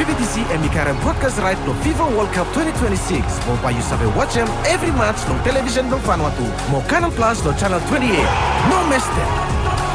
PBTC emikarang broadcast right to FIFA World Cup 2026. Mau payu sampai watch every match no television no fan watu. Mau Canal Plus no channel 28. No miss them.